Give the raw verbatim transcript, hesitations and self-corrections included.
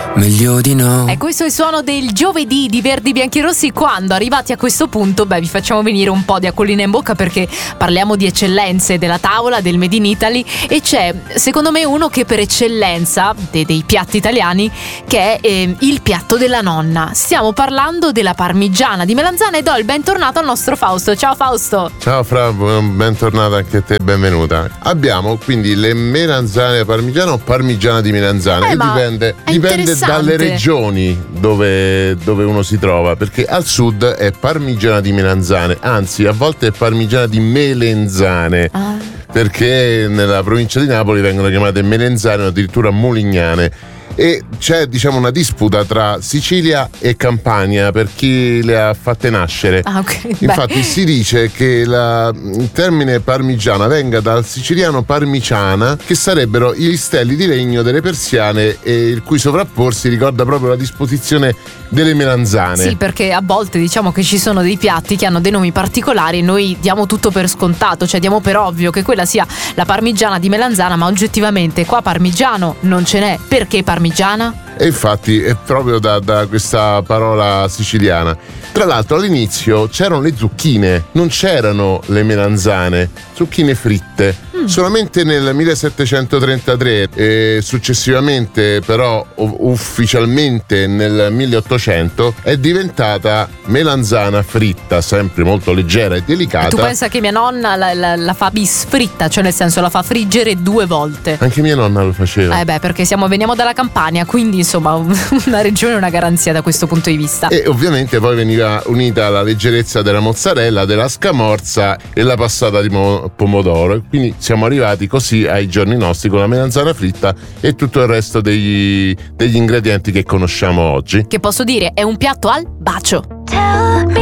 meglio di no. E questo è il suono del giovedì di Verdi Bianchi Rossi. Quando arrivati a questo punto, beh, vi facciamo venire un po' di acquolina in bocca, perché parliamo di eccellenze della tavola, del Made in Italy, e c'è secondo me uno che per eccellenza de- dei piatti italiani, che è eh, il piatto della nonna. Stiamo parlando della parmigiana di melanzane e do il bentornato al nostro Fausto. Ciao Fausto. Ciao Fra, bentornata anche a te, benvenuta. Abbiamo quindi le melanzane parmigiana o parmigiana di melanzane, eh, che dipende, dipende dalle regioni dove, dove uno si trova, perché al sud è parmigiana di melanzane, anzi a volte è parmigiana di melenzane, ah. perché nella provincia di Napoli vengono chiamate melenzane o addirittura molignane. E c'è, diciamo, una disputa tra Sicilia e Campania per chi le ha fatte nascere. Ah, okay. Infatti Beh. si dice che la, il termine parmigiana venga dal siciliano parmiciana, che sarebbero i listelli di legno delle persiane, e il cui sovrapporsi ricorda proprio la disposizione delle melanzane. Sì, perché a volte diciamo che ci sono dei piatti che hanno dei nomi particolari e noi diamo tutto per scontato, cioè diamo per ovvio che quella sia la parmigiana di melanzana, ma oggettivamente qua parmigiano non ce n'è. Perché parmigiana? E infatti è proprio da, da questa parola siciliana. Tra l'altro all'inizio c'erano le zucchine, non c'erano le melanzane, zucchine fritte. Mm. Solamente nel millesettecentotrentatré e successivamente però ufficialmente nel milleottocento è diventata melanzana fritta, sempre molto leggera e delicata. E tu pensa che mia nonna la, la, la fa bisfritta, cioè nel senso la fa friggere due volte. Anche mia nonna lo faceva. Eh beh, perché siamo, veniamo dalla Campania, quindi insomma una regione, una garanzia da questo punto di vista. E ovviamente poi veniva unita la leggerezza della mozzarella, della scamorza e la passata di mo- pomodoro, e quindi siamo arrivati così ai giorni nostri con la melanzana fritta e tutto il resto degli, degli ingredienti che conosciamo oggi. Che posso dire, è un piatto al bacio.